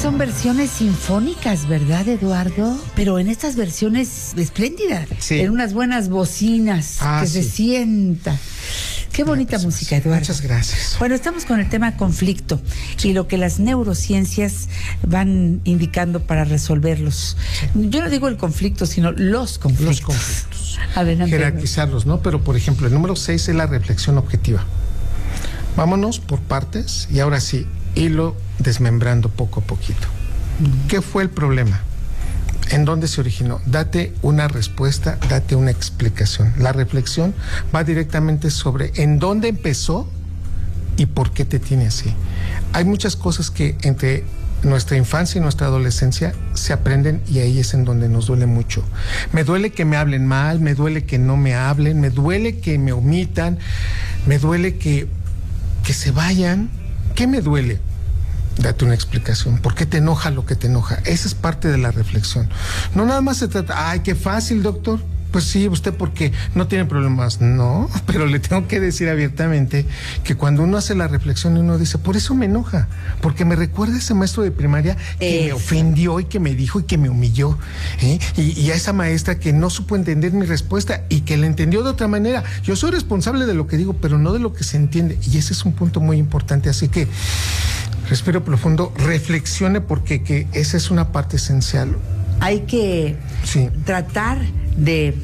son versiones sinfónicas, ¿verdad, Eduardo? Pero en estas versiones espléndidas, sí, en unas buenas bocinas, que sí se sienta. Qué bonita música, Eduardo. Muchas gracias. Bueno, estamos con el tema conflicto y lo que las neurociencias van indicando para resolverlos. Yo no digo el conflicto, sino los conflictos. Los conflictos. Adelante. Jerarquizarlos, ¿no? Pero, por ejemplo, el número 6 es la reflexión objetiva. Vámonos por partes y ahora sí, hilo desmembrando poco a poquito. ¿Qué fue el problema? ¿En dónde se originó? Date una respuesta, date una explicación. La reflexión va directamente sobre en dónde empezó y por qué te tiene así. Hay muchas cosas que entre nuestra infancia y nuestra adolescencia se aprenden y ahí es en donde nos duele mucho. Me duele que me hablen mal, me duele que no me hablen, me duele que me omitan, me duele que se vayan. ¿Qué me duele? Date una explicación. ¿Por qué te enoja lo que te enoja? Esa es parte de la reflexión. No nada más se trata, ay, qué fácil, doctor. Pues sí, usted porque no tiene problemas. No, pero le tengo que decir abiertamente que cuando uno hace la reflexión y uno dice, por eso me enoja, porque me recuerda a ese maestro de primaria que me ofendió y que me dijo y que me humilló, y a esa maestra que no supo entender mi respuesta y que la entendió de otra manera. Yo soy responsable de lo que digo, pero no de lo que se entiende, y ese es un punto muy importante. Así que respiro profundo, reflexione, porque que esa es una parte esencial. Hay que tratar de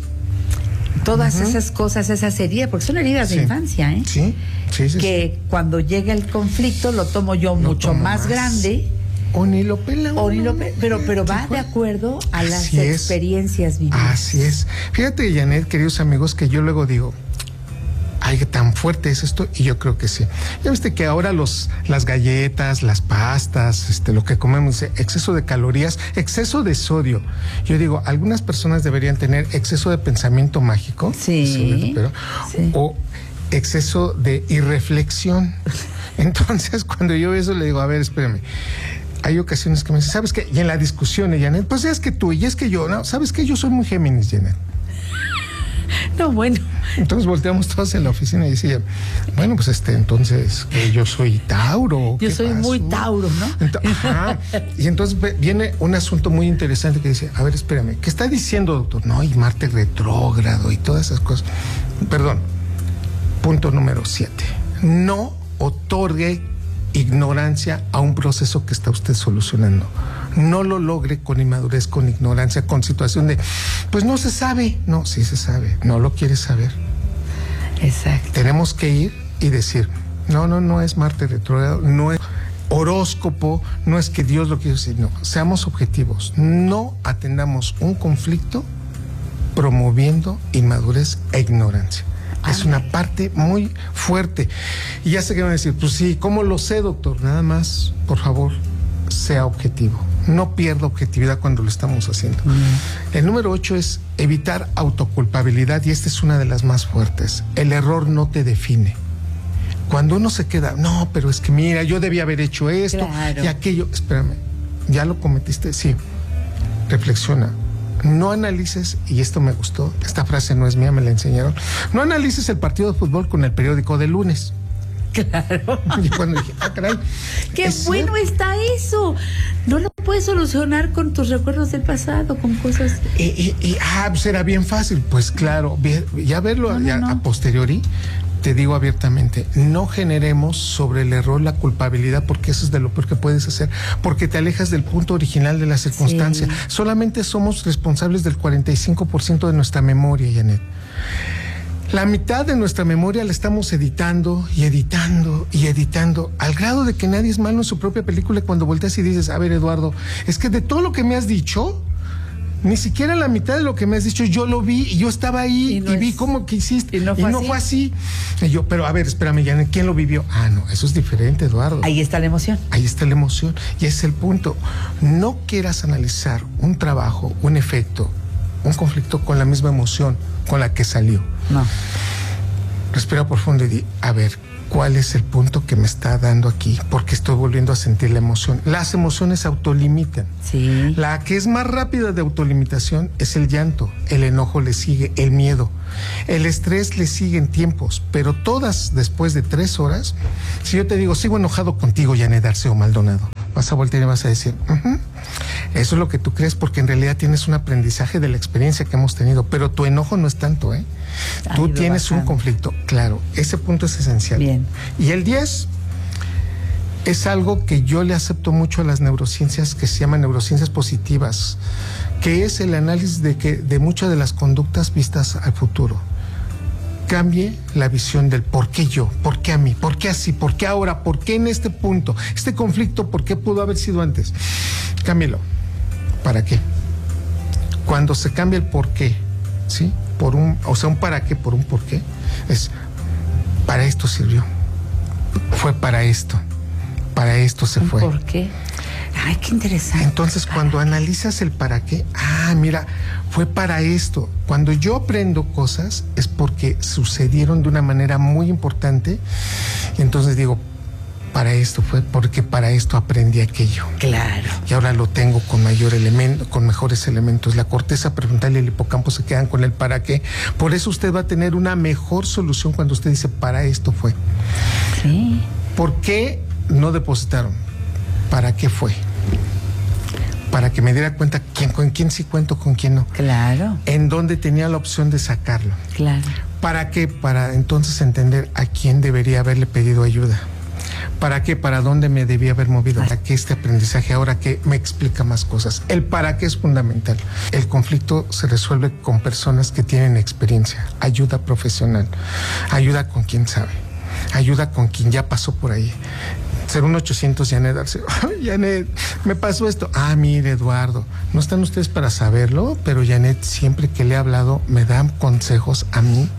todas esas cosas, esas heridas, porque son heridas de infancia, Sí. Que cuando llega el conflicto lo tomo yo mucho más grande. O ni lo pela. Pero va de acuerdo a las experiencias vividas. Así es. Fíjate, Janet, queridos amigos, que yo luego digo, ay, tan fuerte es esto, y yo creo que sí. Ya viste que ahora las galletas, las pastas, lo que comemos, exceso de calorías, exceso de sodio. Yo digo, algunas personas deberían tener exceso de pensamiento mágico, o exceso de irreflexión. Entonces, cuando yo veo eso, le digo, a ver, espérame. Hay ocasiones que me dicen, ¿sabes qué? Y en la discusión, Janet, pues es que tú y es que yo, ¿no? ¿Sabes qué? Yo soy muy Géminis, Janet. No, bueno. Entonces volteamos todos en la oficina y decía, bueno, pues entonces que yo soy Tauro. Yo soy muy Tauro, ¿no? Y entonces viene un asunto muy interesante que dice, a ver, espérame, ¿qué está diciendo, doctor? No, y Marte retrógrado y todas esas cosas. Perdón. Punto número 7. No otorgue ignorancia a un proceso que está usted solucionando. No lo logre con inmadurez, con ignorancia, con situación de, pues no se sabe. No, sí se sabe, no lo quiere saber. Exacto. Tenemos que ir y decir, no es Marte retrógrado, no es horóscopo, no es que Dios lo quiere decir, no, seamos objetivos, no atendamos un conflicto promoviendo inmadurez e ignorancia. Es una parte muy fuerte. Y ya sé que van a decir, pues sí, ¿cómo lo sé, doctor? Nada más, por favor, sea objetivo. No pierda objetividad cuando lo estamos haciendo. El número 8 es evitar autoculpabilidad, y esta es una de las más fuertes. El error no te define. Cuando uno se queda, no, pero es que mira, yo debía haber hecho esto y aquello. Espérame, ¿ya lo cometiste? Sí. Reflexiona. No analices, y esto me gustó, esta frase no es mía, me la enseñaron. No analices el partido de fútbol con el periódico de lunes. Claro. Y cuando dije, caray. Qué bueno está eso. No lo puedes solucionar con tus recuerdos del pasado, con cosas. Pues era bien fácil. Pues claro, ya verlo a posteriori. Te digo abiertamente, no generemos sobre el error la culpabilidad, porque eso es de lo peor que puedes hacer, porque te alejas del punto original de la circunstancia. Solamente somos responsables del 45% de nuestra memoria, Janet. La mitad de nuestra memoria la estamos editando y editando y editando, al grado de que nadie es malo en su propia película. Cuando volteas y dices, a ver, Eduardo, es que de todo lo que me has dicho, ni siquiera la mitad de lo que me has dicho yo lo vi, y yo estaba ahí y vi cómo que hiciste, y no fue así. Y yo, pero a ver, espérame, Janet, ¿quién lo vivió? No, eso es diferente, Eduardo. Ahí está la emoción. Ahí está la emoción, y ese es el punto. No quieras analizar un trabajo, un efecto, un conflicto con la misma emoción con la que salió. No. Respira profundo y di, a ver, ¿cuál es el punto que me está dando aquí? Porque estoy volviendo a sentir la emoción. Las emociones autolimitan. Sí. La que es más rápida de autolimitación es el llanto. El enojo le sigue, el miedo. El estrés le sigue en tiempos, pero todas después de 3 horas. Si yo te digo, sigo enojado contigo, Janet Arceo Maldonado. vas a voltear y vas a decir, eso es lo que tú crees, porque en realidad tienes un aprendizaje de la experiencia que hemos tenido, pero tu enojo no es tanto, ¿eh? Tú tienes un conflicto, claro, ese punto es esencial. Bien. Y el 10 es algo que yo le acepto mucho a las neurociencias, que se llaman neurociencias positivas, que es el análisis de muchas de las conductas vistas al futuro. Cambie la visión del por qué yo, por qué a mí, por qué así, por qué ahora, por qué en este punto, este conflicto, por qué pudo haber sido antes. Cámbielo. ¿Para qué? Cuando se cambia el por qué, ¿sí? Un para qué por un por qué, es para esto sirvió, fue para esto se fue. ¿Por qué? Ay, qué interesante. Entonces, cuando analizas el para qué, mira, fue para esto. Cuando yo aprendo cosas es porque sucedieron de una manera muy importante. Y entonces digo, para esto fue, porque para esto aprendí aquello. Claro. Y ahora lo tengo con con mejores elementos. La corteza prefrontal y el hipocampo se quedan con el para qué. Por eso usted va a tener una mejor solución cuando usted dice, para esto fue. Sí. ¿Por qué no depositaron? ¿Para qué fue? Para que me diera cuenta con quién sí cuento, con quién no. Claro. En dónde tenía la opción de sacarlo. Claro. ¿Para qué? Para entonces entender a quién debería haberle pedido ayuda. ¿Para qué? ¿Para dónde me debía haber movido? ¿Para qué este aprendizaje ahora que me explica más cosas? El para qué es fundamental. El conflicto se resuelve con personas que tienen experiencia, ayuda profesional, ayuda con quien sabe, ayuda con quien ya pasó por ahí. 01800 Janet Arce. Janet, me pasó esto. Mire, Eduardo, no están ustedes para saberlo, pero Janet siempre que le he hablado me dan consejos a mí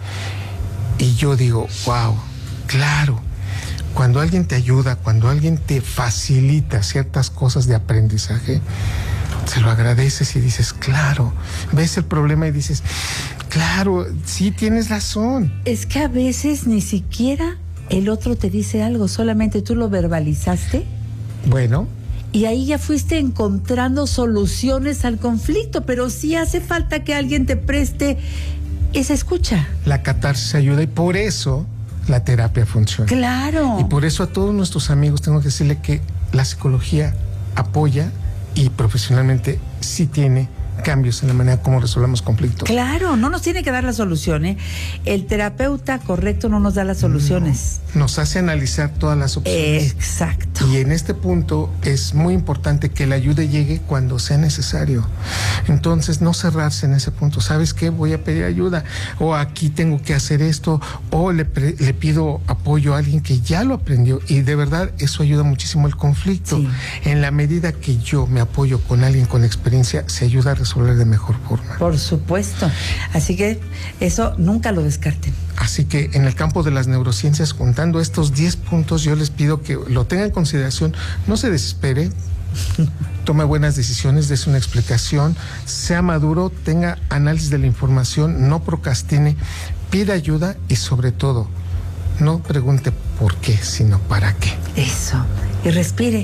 y yo digo, wow, claro. Cuando alguien te ayuda, cuando alguien te facilita ciertas cosas de aprendizaje, se lo agradeces y dices, claro, ves el problema y dices, claro, sí tienes razón. Es que a veces ni siquiera el otro te dice algo, solamente tú lo verbalizaste. Bueno. Y ahí ya fuiste encontrando soluciones al conflicto, pero sí hace falta que alguien te preste esa escucha. La catarsis ayuda y por eso la terapia funciona. Claro. Y por eso a todos nuestros amigos tengo que decirle que la psicología apoya y profesionalmente sí tiene cambios en la manera como resolvemos conflictos. Claro, no nos tiene que dar la solución, ¿eh? El terapeuta correcto no nos da las soluciones. No, nos hace analizar todas las opciones. Exacto. Y en este punto es muy importante que la ayuda llegue cuando sea necesario. Entonces, no cerrarse en ese punto. ¿Sabes qué? Voy a pedir ayuda. O aquí tengo que hacer esto. O le pido apoyo a alguien que ya lo aprendió. Y de verdad, eso ayuda muchísimo al conflicto. Sí. En la medida que yo me apoyo con alguien con experiencia, se ayuda a resolver de mejor forma. Por supuesto. Así que eso nunca lo descarten. Así que en el campo de las neurociencias, contando estos 10 puntos, yo les pido que lo tengan en consideración, no se desespere, tome buenas decisiones, des una explicación, sea maduro, tenga análisis de la información, no procrastine, pida ayuda y sobre todo, no pregunte por qué, sino para qué. Eso. Y respire,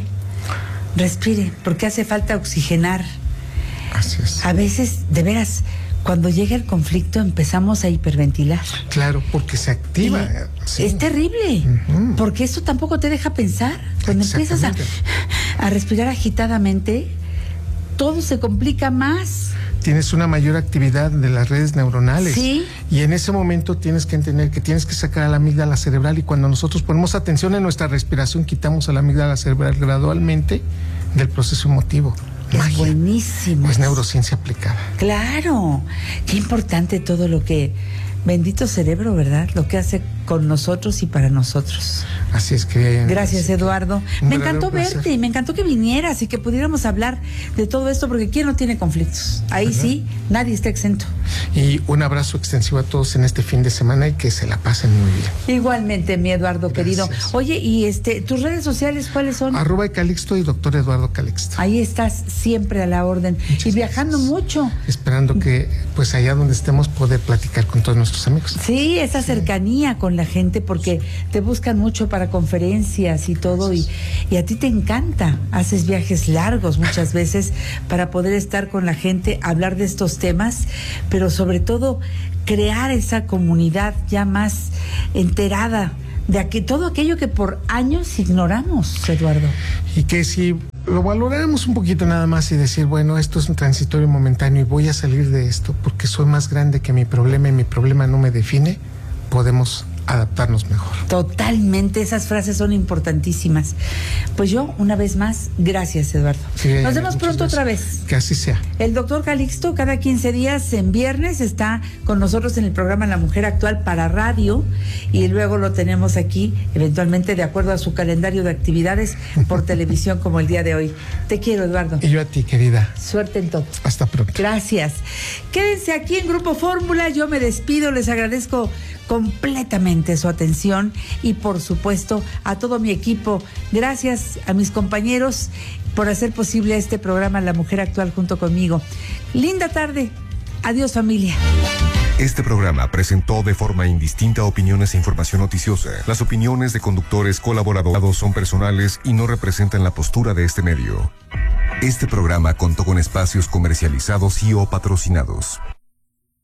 porque hace falta oxigenar. Así es. A veces, de veras, cuando llega el conflicto empezamos a hiperventilar. Claro, porque se activa. Sí. Es terrible, porque eso tampoco te deja pensar. Cuando empiezas a respirar agitadamente, todo se complica más. Tienes una mayor actividad de las redes neuronales. Sí. Y en ese momento tienes que entender que tienes que sacar a la amígdala cerebral y cuando nosotros ponemos atención en nuestra respiración, quitamos a la amígdala cerebral gradualmente del proceso emotivo. Es magia. Buenísimo. Es neurociencia aplicada. Claro. Qué importante todo lo que... Bendito cerebro, ¿verdad? Lo que hace con nosotros y para nosotros. Así es que... Gracias, Eduardo. Me encantó placer. verte y me encantó que vinieras y que pudiéramos hablar de todo esto, porque ¿quién no tiene conflictos? Ahí ¿verdad? Sí, nadie está exento. Y un abrazo extensivo a todos en este fin de semana y que se la pasen muy bien. Igualmente, mi Eduardo, Gracias. querido. Oye, y tus redes sociales, ¿cuáles son? @Calixto y Dr. Eduardo Calixto. Ahí estás siempre a la orden. Muchas y viajando gracias. Mucho. Esperando que, pues allá donde estemos, poder platicar con todos nuestros amigos. Sí, esa cercanía con la gente, porque te buscan mucho para conferencias y todo, y a ti te encanta. Haces viajes largos muchas veces para poder estar con la gente, hablar de estos temas, pero sobre todo crear esa comunidad ya más enterada de todo aquello que por años ignoramos, Eduardo. Y que si lo valoráramos un poquito nada más y decir, bueno, esto es un transitorio momentáneo y voy a salir de esto porque soy más grande que mi problema y mi problema no me define, podemos adaptarnos mejor. Totalmente, esas frases son importantísimas. Pues yo, una vez más, gracias, Eduardo. Sí, nos vemos pronto gracias. Otra vez. Que así sea. El doctor Calixto, cada 15 días en viernes, está con nosotros en el programa La Mujer Actual para radio, y luego lo tenemos aquí, eventualmente, de acuerdo a su calendario de actividades, por televisión, como el día de hoy. Te quiero, Eduardo. Y yo a ti, querida. Suerte en todo. Hasta pronto. Gracias. Quédense aquí en Grupo Fórmula. Yo me despido. Les agradezco completamente su atención y, por supuesto, a todo mi equipo. Gracias a mis compañeros por hacer posible este programa La Mujer Actual junto conmigo. Linda tarde. Adiós, familia. Este programa presentó de forma indistinta opiniones e información noticiosa. Las opiniones de conductores colaboradores son personales y no representan la postura de este medio. Este programa contó con espacios comercializados y o patrocinados.